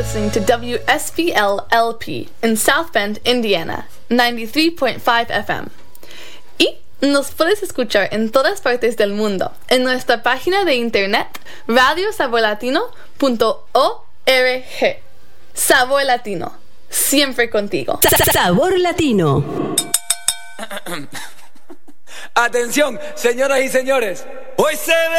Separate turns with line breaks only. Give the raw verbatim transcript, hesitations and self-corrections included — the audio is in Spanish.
listening to W S B L L P in South Bend, Indiana, ninety-three point five F M. Y nos puedes escuchar en todas partes del mundo en nuestra página de internet radio sabor latino punto org. Sabor Latino, siempre contigo.
Sabor Latino.
Atención, señoras y señores. Hoy se ve